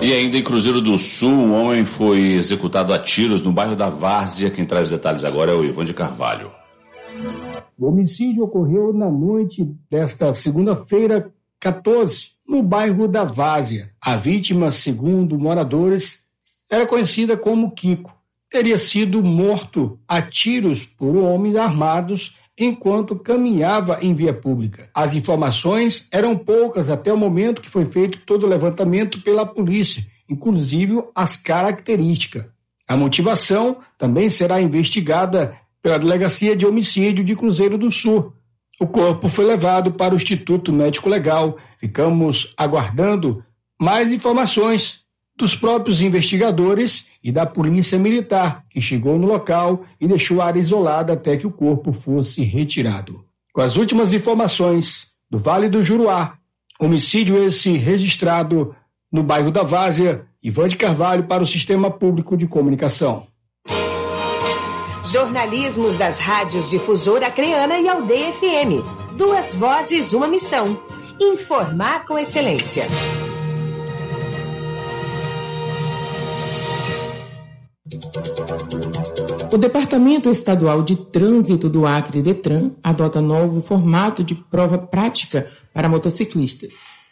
E ainda em Cruzeiro do Sul, um homem foi executado a tiros no bairro da Várzea. Quem traz detalhes agora é o Ivan de Carvalho. O homicídio ocorreu na noite desta segunda-feira, 14, no bairro da Várzea. A vítima, segundo moradores, era conhecida como Kiko. Teria sido morto a tiros por homens armados enquanto caminhava em via pública. As informações eram poucas até o momento que foi feito todo o levantamento pela polícia, inclusive as características. A motivação também será investigada pela Delegacia de Homicídio de Cruzeiro do Sul. O corpo foi levado para o Instituto Médico Legal. Ficamos aguardando mais informações dos próprios investigadores e da Polícia Militar, que chegou no local e deixou a área isolada até que o corpo fosse retirado. Com as últimas informações do Vale do Juruá, homicídio esse registrado no bairro da Várzea, Ivan de Carvalho para o Sistema Público de Comunicação. Jornalismos das rádios Difusora Acreana e Aldeia FM. 2 vozes, uma missão. Informar com excelência. O Departamento Estadual de Trânsito do Acre, DETRAN, adota novo formato de prova prática para motociclistas.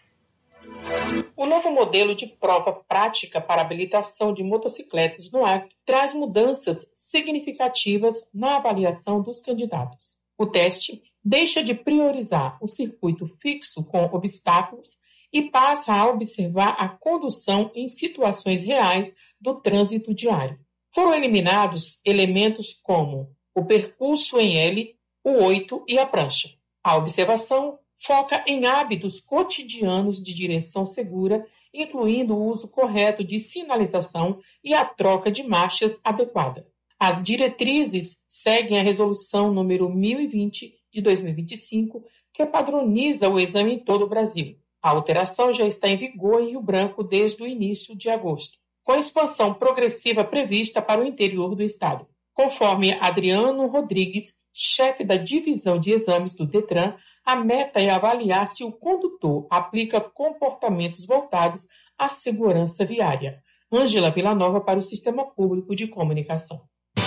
O novo modelo de prova prática para habilitação de motocicletas no Acre traz mudanças significativas na avaliação dos candidatos. O teste deixa de priorizar o circuito fixo com obstáculos e passa a observar a condução em situações reais do trânsito diário. Foram eliminados elementos como o percurso em L, o 8 e a prancha. A observação foca em hábitos cotidianos de direção segura, incluindo o uso correto de sinalização e a troca de marchas adequada. As diretrizes seguem a Resolução número 1020 de 2025, que padroniza o exame em todo o Brasil. A alteração já está em vigor em Rio Branco desde o início de agosto, com expansão progressiva prevista para o interior do estado. Conforme Adriano Rodrigues, chefe da divisão de exames do DETRAN, a meta é avaliar se o condutor aplica comportamentos voltados à segurança viária. Ângela Villanova para o Sistema Público de Comunicação.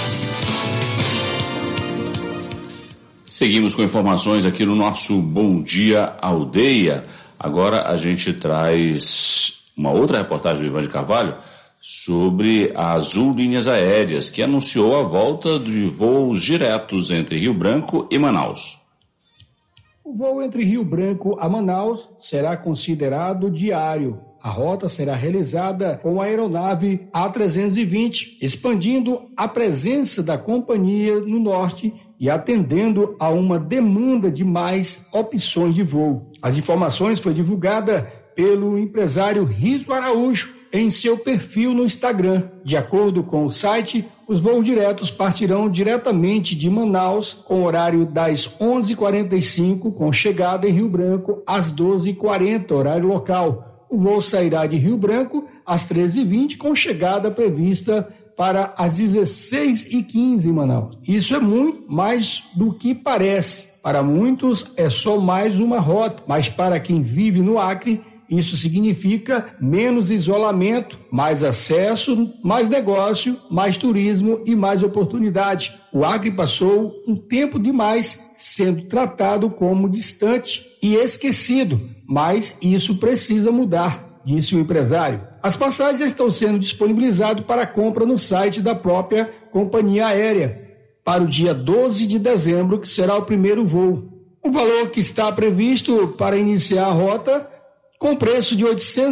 Seguimos com informações aqui no nosso Bom Dia Aldeia. Agora a gente traz uma outra reportagem do Ivan de Carvalho sobre a Azul Linhas Aéreas, que anunciou a volta de voos diretos entre Rio Branco e Manaus. O voo entre Rio Branco a Manaus será considerado diário. A rota será realizada com a aeronave A320, expandindo a presença da companhia no norte e atendendo a uma demanda de mais opções de voo. As informações foram divulgadas pelo empresário Riso Araújo em seu perfil no Instagram. De acordo com o site, os voos diretos partirão diretamente de Manaus com horário das 11h45, com chegada em Rio Branco às 12h40, horário local. O voo sairá de Rio Branco às 13h20, com chegada prevista para as 16h15 em Manaus. Isso é muito mais do que parece. Para muitos é só mais uma rota, mas para quem vive no Acre, isso significa menos isolamento, mais acesso, mais negócio, mais turismo e mais oportunidade. O Acre passou um tempo demais sendo tratado como distante e esquecido, mas isso precisa mudar, disse o empresário. As passagens já estão sendo disponibilizadas para compra no site da própria companhia aérea, para o dia 12 de dezembro, que será o primeiro voo. O valor que está previsto para iniciar a rota, com preço de R$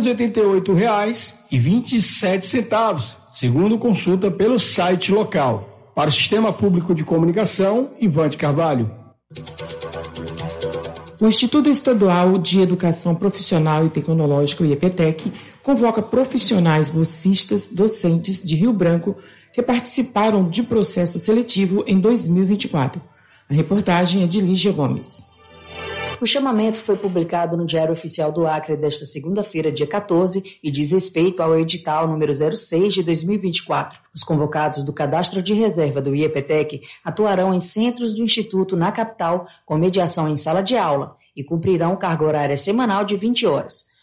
888,27, segundo consulta pelo site local. Para o Sistema Público de Comunicação, Ivan de Carvalho. O Instituto Estadual de Educação Profissional e Tecnológica, o IEPTEC, convoca profissionais bolsistas docentes de Rio Branco que participaram de processo seletivo em 2024. A reportagem é de Lígia Gomes. O chamamento foi publicado no Diário Oficial do Acre desta segunda-feira, dia 14, e diz respeito ao edital número 06 de 2024. Os convocados do cadastro de reserva do IEPTEC atuarão em centros do Instituto na capital, com mediação em sala de aula, e cumprirão carga horária semanal de 20 horas.